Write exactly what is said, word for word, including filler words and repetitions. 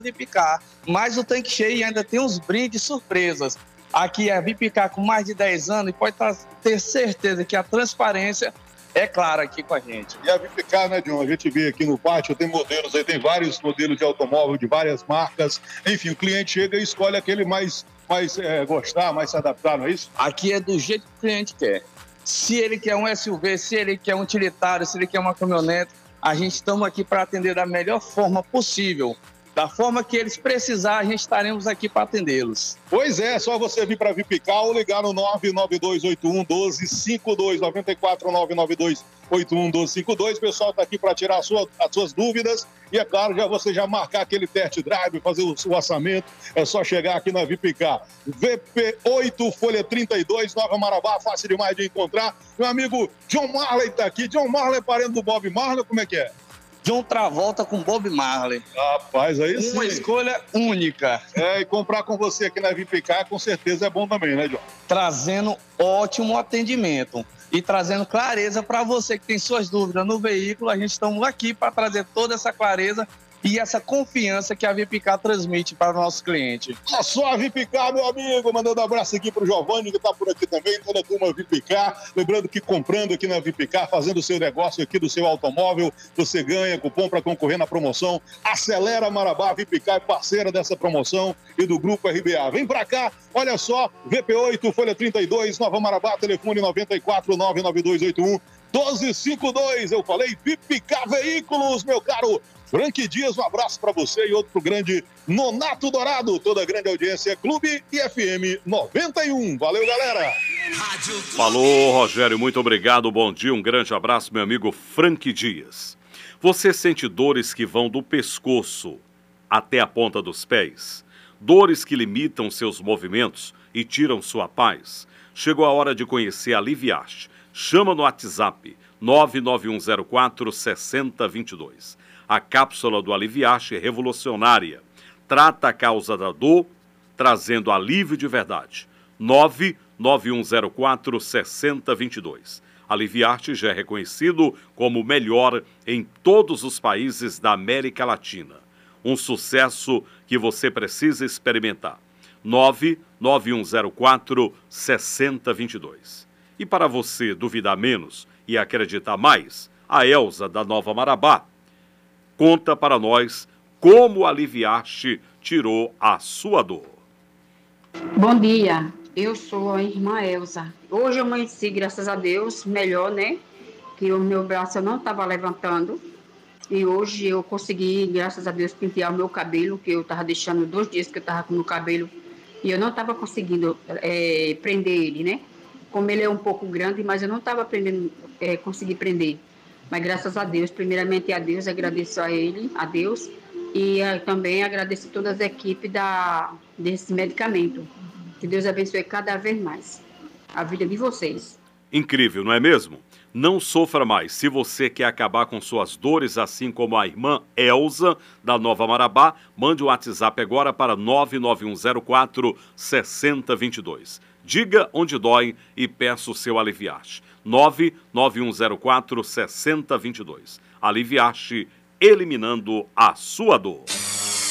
Vipicar, mas o tanque cheio e ainda tem uns brindes surpresas. Aqui é Vipicar com mais de dez anos e pode ter certeza que a transparência é clara aqui com a gente. E a Vipicar, né, John? A gente vê aqui no pátio, tem modelos aí, tem vários modelos de automóvel de várias marcas. Enfim, o cliente chega e escolhe aquele mais, mais é, gostar, mais se adaptar, não é isso? Aqui é do jeito que o cliente quer. Se ele quer um S U V, se ele quer um utilitário, se ele quer uma caminhonete, a gente estamos aqui para atender da melhor forma possível. Da forma que eles precisarem, a gente estaremos aqui para atendê-los. Pois é, só você vir para Vipicar ou ligar no nove nove dois oito um um dois cinco dois, nove quatro nove nove dois oito um um dois cinco dois. O pessoal está aqui para tirar a sua, as suas dúvidas. E é claro, já você já marcar aquele test drive, fazer o, o orçamento, é só chegar aqui na Vipicar. V P oito, folha trinta e dois, Nova Marabá, fácil demais de encontrar. Meu amigo John Marley está aqui. John Marley é parente do Bob Marley, como é que é? John Travolta com Bob Marley. Rapaz, aí sim. Uma escolha única. É, e comprar com você aqui na Vipicar com certeza é bom também, né, John? Trazendo ótimo atendimento e trazendo clareza para você que tem suas dúvidas no veículo. A gente estamos aqui para trazer toda essa clareza e essa confiança que a Vipicar transmite para o nosso cliente. É só a Vipicar, meu amigo, mandando um abraço aqui para o Giovanni, que está por aqui também, toda a turma Vipicar. Lembrando que comprando aqui na Vipicar, fazendo o seu negócio aqui do seu automóvel, você ganha cupom para concorrer na promoção. Acelera Marabá, Vipicar é parceira dessa promoção e do Grupo R B A. Vem para cá, olha só, V P oito, folha trinta e dois, Nova Marabá, telefone nove quatro nove nove dois oito um um dois cinco dois. Eu falei Vipicar Veículos, meu caro Frank Dias, um abraço para você e outro pro grande Nonato Dourado, toda a grande audiência, Clube e F M noventa e um. Valeu, galera! Falou, Rogério, muito obrigado, bom dia, um grande abraço, meu amigo Frank Dias. Você sente dores que vão do pescoço até a ponta dos pés? Dores que limitam seus movimentos e tiram sua paz? Chegou a hora de conhecer a Liviarte. Chama no WhatsApp nove nove um zero quatro, seis zero dois dois. A cápsula do Aliviache é revolucionária. Trata a causa da dor, trazendo alívio de verdade. nove nove um zero quatro, seis zero dois dois. Aliviache já é reconhecido como o melhor em todos os países da América Latina. Um sucesso que você precisa experimentar. nove nove um zero quatro, seis zero dois dois. E para você duvidar menos e acreditar mais, a Elza da Nova Marabá conta para nós como a Aliviache tirou a sua dor. Bom dia, eu sou a irmã Elza. Hoje eu amanheci, graças a Deus, melhor, né? Que o meu braço eu não estava levantando. E hoje eu consegui, graças a Deus, pentear o meu cabelo, que eu estava deixando dois dias que eu estava com o meu cabelo e eu não estava conseguindo é, prender ele, né? Como ele é um pouco grande, mas eu não estava é, conseguindo prender. Mas graças a Deus, primeiramente a Deus, agradeço a ele, a Deus, e uh, também agradeço a todas as equipes da, desse medicamento. Que Deus abençoe cada vez mais a vida de vocês. Incrível, não é mesmo? Não sofra mais. Se você quer acabar com suas dores, assim como a irmã Elza, da Nova Marabá, mande o um WhatsApp agora para nove nove um zero quatro, seis zero dois dois. Diga onde dói e peça o seu Aliviache. nove nove um zero quatro, seis zero dois dois. Aliviache, eliminando a sua dor.